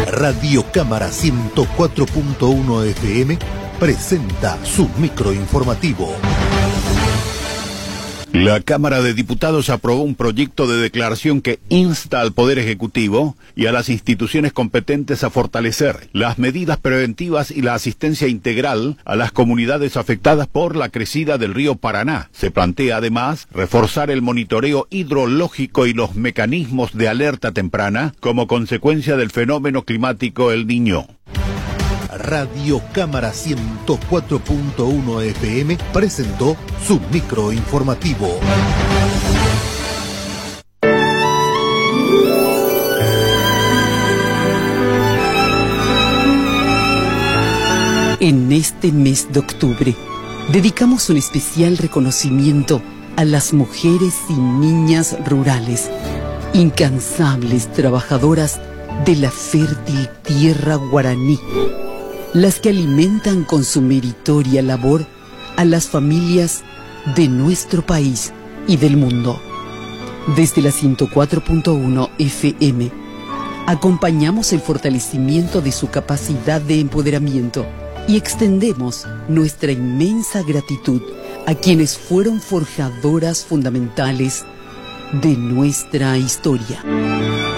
Radio Cámara 104.1 FM presenta su microinformativo. La Cámara de Diputados aprobó un proyecto de declaración que insta al Poder Ejecutivo y a las instituciones competentes a fortalecer las medidas preventivas y la asistencia integral a las comunidades afectadas por la crecida del río Paraná. Se plantea además reforzar el monitoreo hidrológico y los mecanismos de alerta temprana como consecuencia del fenómeno climático El Niño. Radio Cámara 104.1 FM presentó su microinformativo. En este mes de octubre, dedicamos un especial reconocimiento a las mujeres y niñas rurales, incansables trabajadoras de la fértil tierra guaraní, las que alimentan con su meritoria labor a las familias de nuestro país y del mundo. Desde la 104.1 FM, acompañamos el fortalecimiento de su capacidad de empoderamiento y extendemos nuestra inmensa gratitud a quienes fueron forjadoras fundamentales de nuestra historia.